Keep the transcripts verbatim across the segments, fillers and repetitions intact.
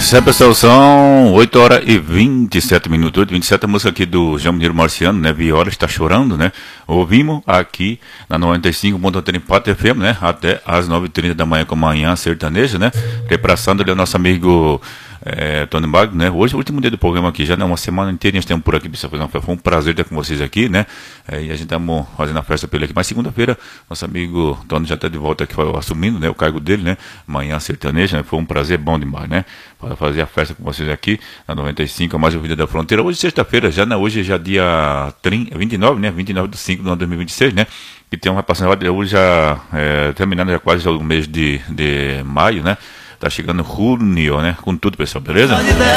certo, pessoal, são oito horas e vinte e sete minutos, oito e vinte e sete, a música aqui do João Mineiro Marciano, né, Viola Está Chorando, né, ouvimos aqui na noventa e cinco ponto três F M, né, até às nove e trinta da manhã com Manhã Sertaneja, né, repassando ali o nosso amigo é, Tony Magno, né, hoje é o último dia do programa aqui, já, né, uma semana inteira nós temos por aqui, pessoal, foi um prazer estar com vocês aqui, né, é, e a gente estamos fazendo a festa pelo aqui, mas segunda-feira, nosso amigo Tony já está de volta aqui, assumindo, né, o cargo dele, né, Manhã Sertaneja, né, foi um prazer bom demais, né, para fazer a festa com vocês aqui na noventa e cinco, a mais ouvida da fronteira. Hoje, sexta-feira, já, né, hoje é já dia trinta, vinte e nove, né, vinte e nove de cinco de dois mil e vinte e seis, né, e tem uma passagem hoje já, é, terminando já quase já o mês de, de maio, né, tá chegando junho, né, com tudo, pessoal, beleza?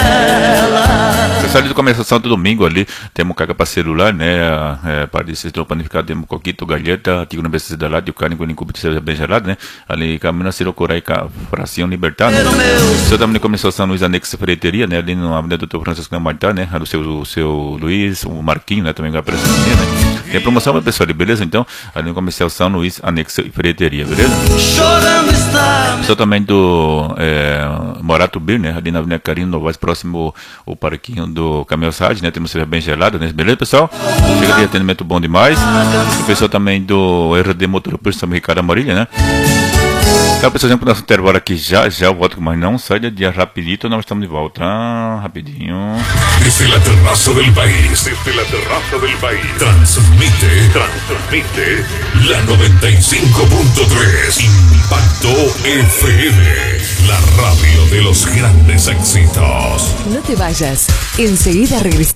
Você sabe do começação do domingo ali, temos carga para celular, né, é, para de sistema panificado, temos coquito, galheta, tigo na beça da lado, e o carne com o seja bem gelado, né, ali caminho na corai com fração libertar, né, você também começou São Luís Anexo Ferreteria, né, ali na avenida Doutor Francisco Martá, né, o seu, o seu Luiz, o Marquinho, né, também vai aparecer, né, tem promoção para o pessoal ali, beleza? Então, ali no comercial São Luís Anexo Ferreteria, beleza? Pessoal também do é, Morato Bir, né, ali na Avenida Carinho Novaes, próximo ao parquinho do Caminhão Sade, né, temos cerveja bem gelada, né, beleza, pessoal? Chega de atendimento bom demais. O pessoal também do R D Motor São Ricardo Amarilha, né? Então, pessoal, já para o nosso intervalo aqui, já, já eu volto com mais não, sai de dia rapidito, nós estamos de volta, ah, rapidinho. Desde la terraza del país, desde la terraza del país, transmite, transmite, la noventa y cinco punto tres, Impacto F M, la radio de los grandes éxitos. No te vayas, enseguida regresamos.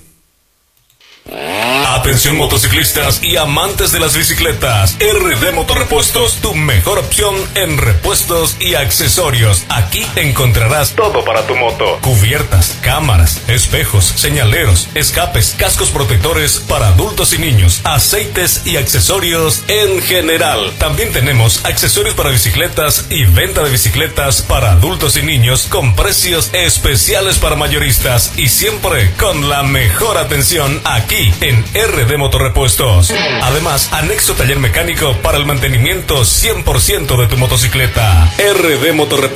Atención motociclistas y amantes de las bicicletas. R D Motorrepuestos, tu mejor opción en repuestos y accesorios. Aquí encontrarás todo para tu moto: cubiertas, cámaras, espejos, señaleros, escapes, cascos protectores para adultos y niños, aceites y accesorios en general. También tenemos accesorios para bicicletas y venta de bicicletas para adultos y niños con precios especiales para mayoristas y siempre con la mejor atención aquí en R D Motorrepuestos. Además, anexo taller mecánico para el mantenimiento cien por ciento de tu motocicleta. R D Motorrepuestos.